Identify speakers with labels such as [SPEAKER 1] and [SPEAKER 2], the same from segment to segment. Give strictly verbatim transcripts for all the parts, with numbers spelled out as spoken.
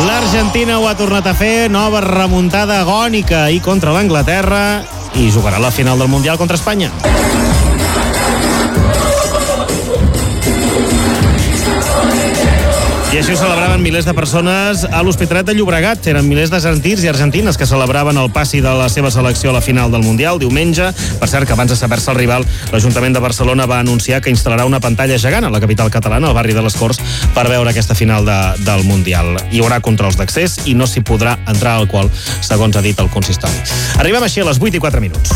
[SPEAKER 1] L'Argentina ho ha tornat a fer, nova remuntada agònica ahir contra l'Anglaterra i jugarà la final del Mundial contra Espanya. I així ho celebraven milers de persones a l'Hospitalet de Llobregat. Eren milers d'argentins i argentines que celebraven el passi de la seva selecció a la final del Mundial diumenge. Per cert, que abans de saber-se el rival, l'Ajuntament de Barcelona va anunciar que instal·larà una pantalla gegant a la capital catalana, al barri de les Corts, per veure aquesta final de, del Mundial. Hi haurà controls d'accés i no s'hi podrà entrar alcohol, segons ha dit el consistori. Arribem així a les vuit i quatre minuts.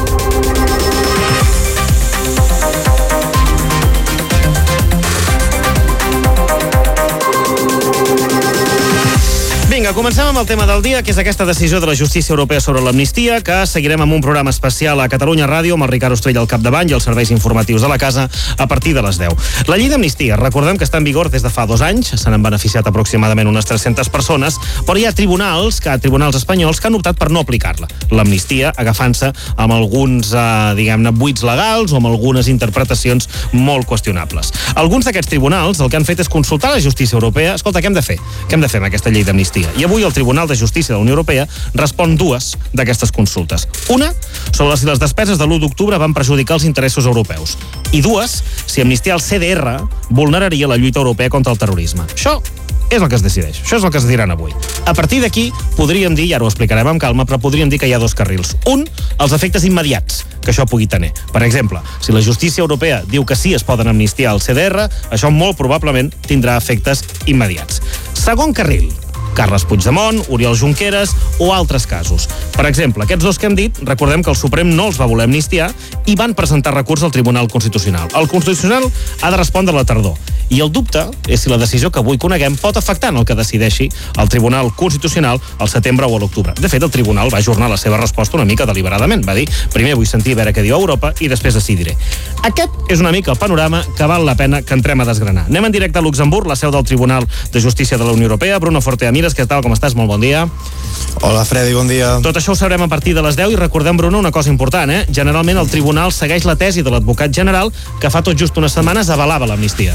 [SPEAKER 1] Vinga, comencem amb el tema del dia, que és aquesta decisió de la justícia europea sobre l'amnistia, que seguirem amb un programa especial a Catalunya Ràdio amb el Ricard Ostrell al capdavant i els serveis informatius de la casa a partir de les deu. La llei d'amnistia, recordem que està en vigor des de fa dos anys, se n'han beneficiat aproximadament unes tres-centes persones, però hi ha tribunals, que tribunals espanyols, que han optat per no aplicar-la. L'amnistia, agafant-se amb alguns, eh, diguem-ne, buits legals o amb algunes interpretacions molt qüestionables. Alguns d'aquests tribunals el que han fet és consultar la justícia europea. Escolta, què hem de fer? Què hem de fer amb aquesta llei d'amnistia? I avui el Tribunal de Justícia de la Unió Europea respon dues d'aquestes consultes. Una, sobre si les despeses de l'u d'octubre van perjudicar els interessos europeus. I dues, si amnistiar el C D R vulneraria la lluita europea contra el terrorisme. Això és el que es decideix. Això és el que es diran avui. A partir d'aquí, podríem dir, i ara ho explicarem amb calma, però podríem dir que hi ha dos carrils. Un, els efectes immediats que això pugui tenir. Per exemple, si la justícia europea diu que sí es poden amnistiar el C D R, això molt probablement tindrà efectes immediats. Segon carril, Carles Puigdemont, Oriol Junqueras o altres casos. Per exemple, aquests dos que hem dit, recordem que el Suprem no els va voler amnistiar i van presentar recurs al Tribunal Constitucional. El Constitucional ha de respondre a la tardor. I el dubte és si la decisió que avui coneguem pot afectar en el que decideixi el Tribunal Constitucional al setembre o a l'octubre. De fet, el Tribunal va ajornar la seva resposta una mica deliberadament. Va dir, primer vull sentir a veure què diu Europa i després decidiré. Aquest és una mica el panorama que val la pena que entrem a desgranar. Anem en directe a Luxemburg, la seu del Tribunal de Justícia de la Unió Europea. Bruno Forteamires, què tal, com estàs? Molt bon dia.
[SPEAKER 2] Hola, Freddy, bon dia.
[SPEAKER 1] Tot això ho sabrem a partir de les deu i recordem, Bruno, una cosa important, eh? Generalment el Tribunal segueix la tesi de l'advocat general que fa tot just unes setmanes avalava l'amnistia.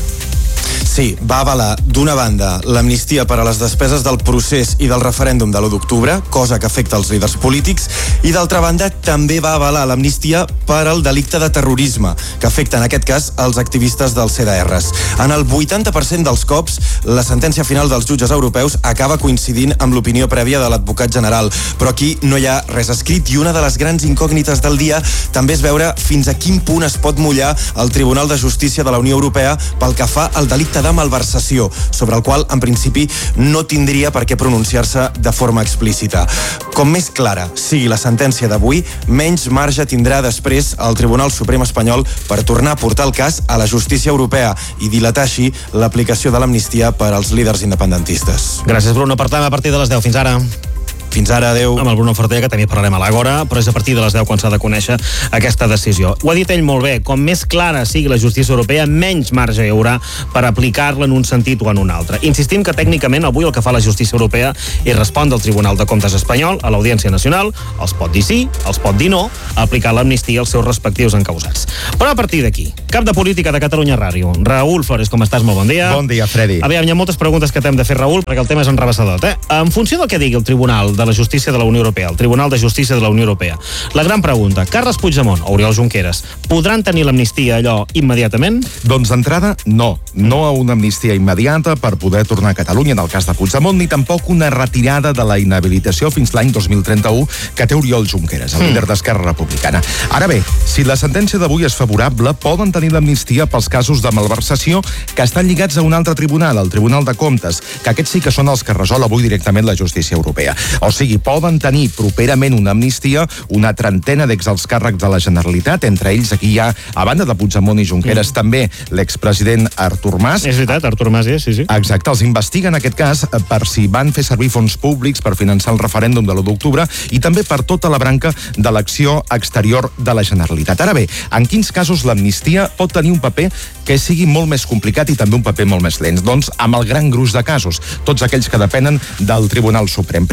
[SPEAKER 2] Sí, va avalar, d'una banda, l'amnistia per a les despeses del procés i del referèndum de l'u d'octubre, cosa que afecta els líders polítics, i d'altra banda també va avalar l'amnistia per al delicte de terrorisme, que afecta en aquest cas els activistes dels C D Rs. En el vuitanta per cent dels cops, la sentència final dels jutges europeus acaba coincidint amb l'opinió prèvia de l'advocat general, però aquí no hi ha res escrit i una de les grans incògnites del dia també és veure fins a quin punt es pot mullar el Tribunal de Justícia de la Unió Europea pel que fa al delicte de malversació, sobre el qual, en principi, no tindria per què pronunciar-se de forma explícita. Com més clara sigui la sentència d'avui, menys marge tindrà després el Tribunal Suprem espanyol per tornar a portar el cas a la justícia europea i dilatar així l'aplicació de l'amnistia per als líders independentistes.
[SPEAKER 1] Gràcies, Bruno. Per tant, a partir de les deu. Fins ara.
[SPEAKER 2] Fins ara, adeu.
[SPEAKER 1] Amb el Bruno Fortea, que també parlarem a l'Agora, però és a partir de les deu quan s'ha de conèixer aquesta decisió. Ho ha dit ell molt bé, com més clara sigui la justícia europea, menys marge hi haurà per aplicar-la en un sentit o en un altre. Insistim que tècnicament avui el que fa la justícia europea és respondre al Tribunal de Comptes espanyol, a l'Audiència Nacional, els pot dir sí, els pot dir no, aplicar l'amnistia als seus respectius encausats. Però a partir d'aquí, cap de política de Catalunya Ràdio. Raül Flores, com estàs? Molt bon dia.
[SPEAKER 3] Bon dia, Freddy.
[SPEAKER 1] Aviam, hi ha moltes preguntes que t'hem de fer, Raül, perquè el tema és enrevessador, eh? En funció del que digui el Tribunal de la Justícia de la Unió Europea, el Tribunal de Justícia de la Unió Europea, la gran pregunta, Carles Puigdemont o Oriol Junqueras podran tenir l'amnistia allò immediatament?
[SPEAKER 3] Doncs d'entrada, no. No a una amnistia immediata per poder tornar a Catalunya en el cas de Puigdemont, ni tampoc una retirada de la inhabilitació fins l'any dos mil trenta-u que té Oriol Junqueras, el mm. líder d'Esquerra Republicana. Ara bé, si la sentència d'avui és favorable, poden tenir l'amnistia pels casos de malversació que estan lligats a un altre tribunal, el Tribunal de Comptes, que aquests sí que són els que resol avui directament la justícia europea. O sigui, poden tenir properament una amnistia una trentena d'exalts càrrecs de la Generalitat, entre ells aquí hi ha, a banda de Puigdemont i Junqueras, mm. també l'expresident Artur Mas.
[SPEAKER 1] És veritat, Artur Mas, sí, sí.
[SPEAKER 3] Exacte, els investiguen en aquest cas per si van fer servir fons públics per finançar el referèndum de l'u d'octubre i també per tota la branca de l'acció exterior de la Generalitat. Ara bé, en quins casos l'amnistia pot tenir un paper que sigui molt més complicat i també un paper molt més lent? Doncs amb el gran gruix de casos, tots aquells que depenen del Tribunal Suprem, principalment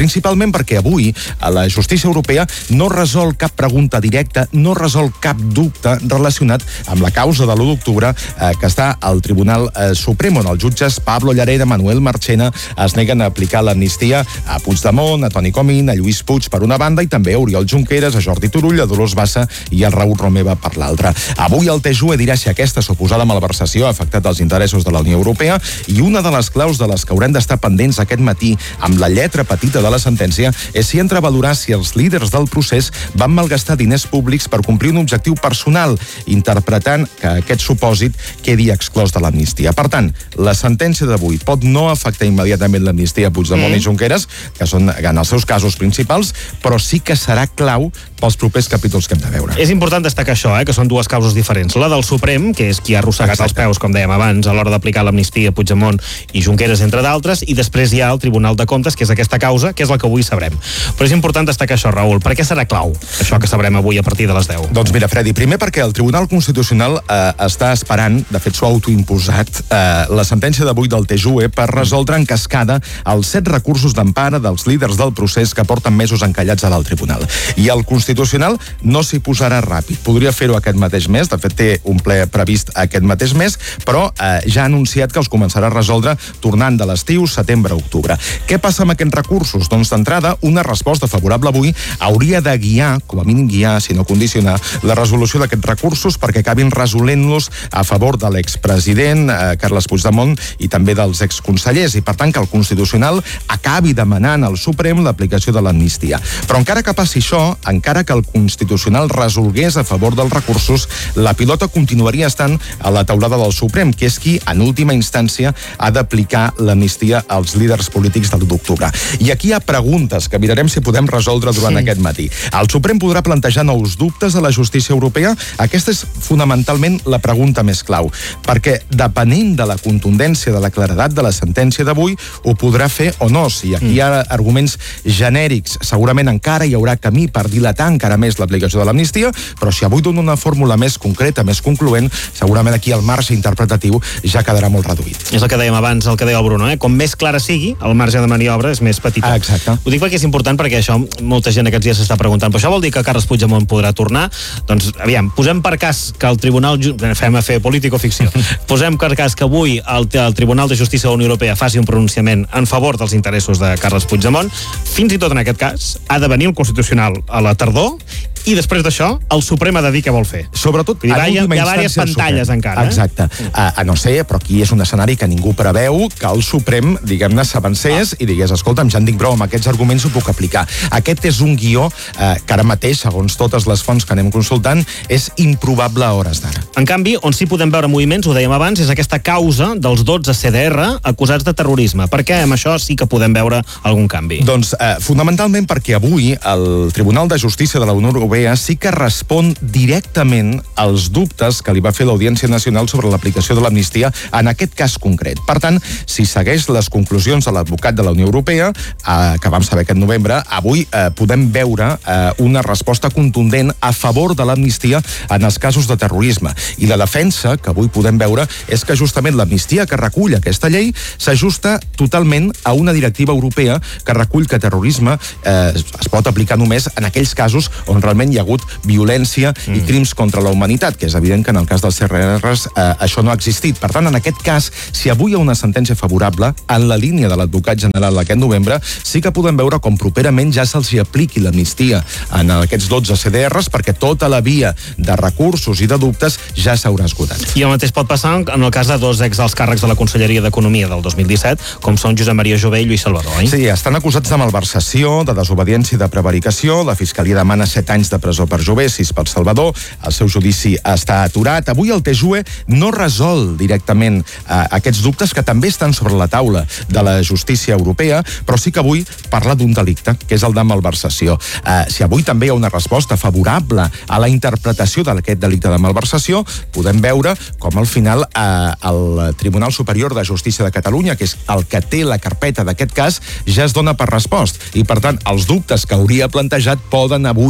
[SPEAKER 3] fonamentalment perquè avui la justícia europea no resol cap pregunta directa, no resol cap dubte relacionat amb la causa de l'u d'octubre eh, que està al Tribunal eh, Suprem, on els jutges Pablo Llarena, Manuel Marchena es neguen a aplicar l'amnistia a Puigdemont, a Toni Comín, a Lluís Puig per una banda i també a Oriol Junqueras, a Jordi Turull, a Dolors Bassa i a Raül Romeva per l'altra. Avui el T J U E dirà si aquesta suposada malversació ha afectat els interessos de la Unió Europea i una de les claus de les que haurem d'estar pendents aquest matí amb la lletra petita de la sentència és si entra a valorar si els líders del procés van malgastar diners públics per complir un objectiu personal, interpretant que aquest supòsit quedi exclòs de l'amnistia. Per tant, la sentència d'avui pot no afectar immediatament l'amnistia a Puigdemont mm. i Junqueras, que són en els seus casos principals, però sí que serà clau pels propers capítols que hem de veure.
[SPEAKER 1] És important destacar això, eh, que són dues causes diferents. La del Suprem, que és qui ha arrossegat Exacte. els peus, com dèiem abans, a l'hora d'aplicar l'amnistia a Puigdemont i Junqueras, entre d'altres, i després hi ha el Tribunal de Comptes, que és aquesta causa, que és la que avui sabrem. Però és important destacar això, Raül. Per què serà clau, això que sabrem avui a partir de les deu?
[SPEAKER 3] Doncs mira, Freddy, primer perquè el Tribunal Constitucional eh, està esperant, de fet s'ho ha autoimposat, eh, la sentència d'avui del T J U E per resoldre en cascada els set recursos d'empara dels líders del procés que porten mesos encallats a l'alt tribunal. I el Constitucional no s'hi posarà ràpid. Podria fer-ho aquest mateix mes, de fet té un ple previst aquest mateix mes, però eh, ja ha anunciat que els començarà a resoldre tornant de l'estiu, setembre-octubre. Què passa amb aquests recursos? Doncs d'entrada, una resposta favorable avui hauria de guiar, com a mínim guiar, si no condicionar, la resolució d'aquests recursos perquè acabin resolent-los a favor de l'expresident eh, Carles Puigdemont i també dels exconsellers, i per tant que el Constitucional acabi demanant al Suprem l'aplicació de l'amnistia. Però encara que passi això, encara que el Constitucional resolgués a favor dels recursos, la pilota continuaria estant a la taulada del Suprem, que és qui, en última instància, ha d'aplicar l'amnistia als líders polítics de l'u d'octubre. I aquí hi ha preguntes que mirarem si podem resoldre durant sí. aquest matí. El Suprem podrà plantejar nous dubtes a la justícia europea? Aquesta és fonamentalment la pregunta més clau, perquè depenent de la contundència de la claredat de la sentència d'avui, ho podrà fer o no. Si aquí hi ha arguments genèrics, segurament encara hi haurà camí per dilatar encara més l'aplicació de l'amnistia, però si avui dona una fórmula més concreta, més concloent, segurament aquí el marge interpretatiu ja quedarà molt reduït.
[SPEAKER 1] És el que dèiem abans, el que deia el Bruno, eh? Com més clara sigui, el marge de maniobra és més petit.
[SPEAKER 3] Ah, exacte.
[SPEAKER 1] Ho dic perquè és important, perquè això molta gent aquests dies s'està preguntant, però això vol dir que Carles Puigdemont podrà tornar? Doncs, aviam, posem per cas que el Tribunal... Fem a fer político-ficció. Posem per cas que avui el, el Tribunal de Justícia de la Unió Europea faci un pronunciament en favor dels interessos de Carles Puigdemont. Fins i tot en aquest cas, ha de venir el Constitucional a la tardor i després d'això, el Suprem ha de dir què vol fer.
[SPEAKER 3] Sobretot,
[SPEAKER 1] en última instància, hi ha diverses pantalles encara.
[SPEAKER 3] Exacte. Eh? A, a no ser, però aquí és un escenari que ningú preveu, que el Suprem, diguem-ne, s'avancés ah. i digués, escolta'm, ja en dic prou, amb aquests arguments ho puc aplicar. Aquest és un guió eh, que ara mateix, segons totes les fonts que anem consultant, és improbable a hores d'ara.
[SPEAKER 1] En canvi, on sí podem veure moviments, ho dèiem abans, és aquesta causa dels dotze C D R acusats de terrorisme. Per què amb això sí que podem veure algun canvi?
[SPEAKER 3] Doncs, eh, fonamentalment perquè avui el Tribunal de Justícia de la Unió Europea sí que respon directament als dubtes que li va fer l'Audiència Nacional sobre l'aplicació de l'amnistia en aquest cas concret. Per tant, si segueix les conclusions de l'advocat de la Unió Europea, eh, que vam saber aquest novembre, avui eh, podem veure eh, una resposta contundent a favor de l'amnistia en els casos de terrorisme. I la defensa que avui podem veure és que justament l'amnistia que recull aquesta llei s'ajusta totalment a una directiva europea que recull que terrorisme eh, es pot aplicar només en aquells casos on realment hi ha hagut violència mm. i crims contra la humanitat, que és evident que en el cas dels C R Rs eh, això no ha existit. Per tant, en aquest cas, si avui hi ha una sentència favorable, en la línia de l'advocat general d'aquest novembre, sí que podem veure com properament ja se'ls apliqui l'amnistia en aquests dotze C D Rs, perquè tota la via de recursos i de dubtes ja s'haurà esgotat.
[SPEAKER 1] I el mateix pot passar en el cas de dos exalts càrrecs de la Conselleria d'Economia del dos mil disset, com són Josep Maria Jové i Lluís Salvador, oi?
[SPEAKER 3] Sí, estan acusats de malversació, de desobediència i de prevaricació. La Fiscalia demana set anys de presó per Jové, sis per Salvador. El seu judici està aturat. Avui el T J U E no resol directament eh, aquests dubtes que també estan sobre la taula de la justícia europea, però sí que avui parla d'un delicte, que és el de malversació. Eh, si avui també hi ha una resposta favorable a la interpretació d'aquest delicte de malversació, podem veure com al final eh, el Tribunal Superior de Justícia de Catalunya, que és el que té la carpeta d'aquest cas, ja es dona per respost. I, per tant, els dubtes que hauria plantejat poden avui haver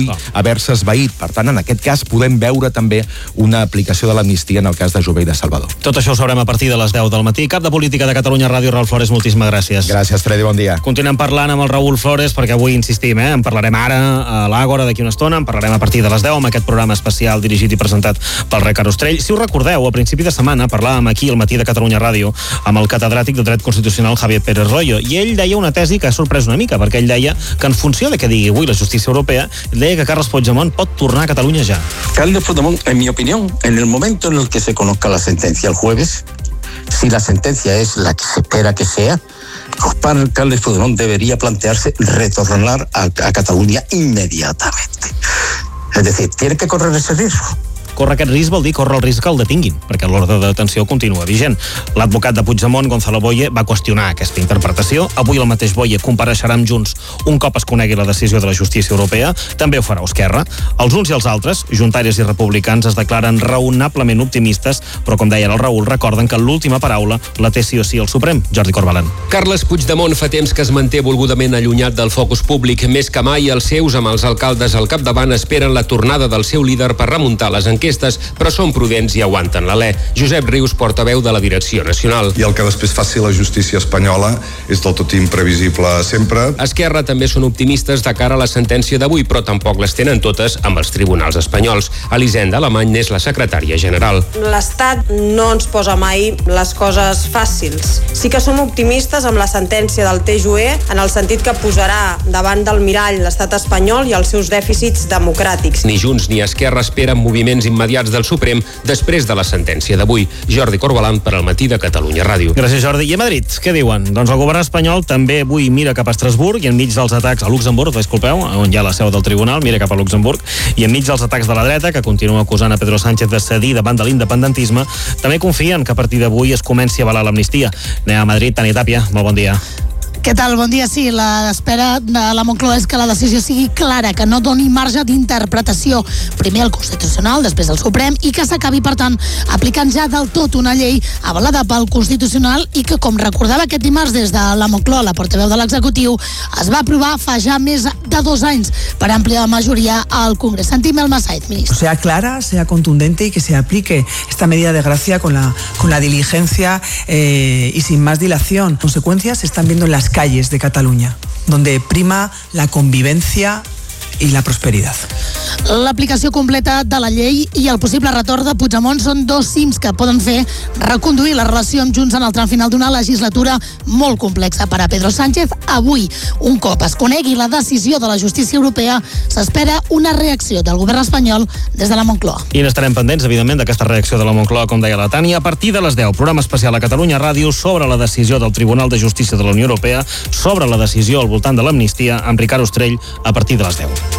[SPEAKER 3] haver-se esvaït. Per tant, en aquest cas podem veure també una aplicació de l'amnistia en el cas de Jové i de Salvador.
[SPEAKER 1] Tot això ho sabrem a partir de les deu del matí. Cap de Política de Catalunya Ràdio, Raül Flores, moltíssimes gràcies.
[SPEAKER 3] Gràcies, Freddy, bon dia.
[SPEAKER 1] Continuem parlant amb el Raül Flores, perquè avui insistim, eh? En parlarem ara a l'Àgora d'aquí una estona, en parlarem a partir de les deu amb aquest programa especial dirigit i presentat pel Ricard Ostrell. Si us recordeu, a principi de setmana parlàvem aquí al matí de Catalunya Ràdio amb el catedràtic de dret constitucional Javier Pérez Royo, i ell deia una tesi que ha sorprès una mica, perquè ell deia que en funció de què digui avui la justícia europea, deia que Carles Puigdemont pot tornar a Catalunya ja.
[SPEAKER 4] Carles Puigdemont, en mi opinión, en el momento en el que se conozca la sentencia el jueves, si la sentencia es la que se espera que sea, Carles Puigdemont debería plantearse retornar a, a Cataluña inmediatamente. Es decir, tiene que correr ese riesgo.
[SPEAKER 1] Córrer aquest risc vol dir córrer el risc que el detinguin, perquè l'ordre de detenció continua vigent. L'advocat de Puigdemont, Gonzalo Boye, va qüestionar aquesta interpretació. Avui el mateix Boye compareixerà amb Junts un cop es conegui la decisió de la justícia europea. També ho farà Esquerra. Els uns i els altres, juntaires i republicans, es declaren raonablement optimistes, però com deia el Raül, recorden que l'última paraula la té sí o sí el Suprem. Jordi Corbalan.
[SPEAKER 5] Carles Puigdemont fa temps que es manté volgudament allunyat del focus públic. Més que mai, els seus, amb els alcaldes al capdavant, esperen la tornada del seu líder per remuntar les enquestes, però són prudents i aguanten l'alè. Josep Rius, portaveu de la Direcció Nacional.
[SPEAKER 6] I el que després faci la justícia espanyola és del tot imprevisible sempre.
[SPEAKER 5] Esquerra també són optimistes de cara a la sentència d'avui, però tampoc les tenen totes amb els tribunals espanyols. Elisenda Alemany n'és la secretària general.
[SPEAKER 7] L'Estat no ens posa mai les coses fàcils. Sí que som optimistes amb la sentència del T J U E, en el sentit que posarà davant del mirall l'estat espanyol i els seus dèficits democràtics.
[SPEAKER 5] Ni Junts ni Esquerra esperen moviments immediats del Suprem després de la sentència d'avui. Jordi Corbalan per al matí de Catalunya Ràdio.
[SPEAKER 1] Gràcies, Jordi. I a Madrid, què diuen? Doncs el govern espanyol també avui mira cap a Estrasburg i enmig dels atacs a Luxemburg, disculpeu, on hi ha la seu del tribunal, mira cap a Luxemburg, i enmig dels atacs de la dreta, que continua acusant a Pedro Sánchez de cedir davant de l'independentisme, també confien que a partir d'avui es comenci a avalar l'amnistia. Anem a Madrid, Tania Tàpia, molt bon dia.
[SPEAKER 8] Què tal? Bon dia. Sí, l'espera de la Moncloa és que la decisió sigui clara, que no doni marge d'interpretació. Primer el Constitucional, després el Suprem, i que s'acabi, per tant, aplicant ja del tot una llei avalada pel Constitucional i que, com recordava aquest dimarts des de la Moncloa, la portaveu de l'executiu, es va aprovar fa ja més de dos anys per àmplia majoria al Congrés. Sentim el Massaid, ministre.
[SPEAKER 9] Sea clara, sea contundente y que se aplique esta medida de gracia con la, con la diligencia eh, y sin más dilación. Consecuencias se están viendo en las calles de Cataluña, donde prima la convivencia i la prosperitat.
[SPEAKER 8] L'aplicació completa de la llei i el possible retorn de Puigdemont són dos cims que poden fer reconduir la relació amb Junts en el tram final d'una legislatura molt complexa per a Pedro Sánchez. Avui, un cop es conegui la decisió de la justícia europea, s'espera una reacció del govern espanyol des de la Moncloa.
[SPEAKER 1] I n'estarem pendents, evidentment, d'aquesta reacció de la Moncloa, com deia la Tània, a partir de les deu. Programa especial a Catalunya Ràdio sobre la decisió del Tribunal de Justícia de la Unió Europea, sobre la decisió al voltant de l'amnistia, amb Ricard Ostrell, a partir de les deu.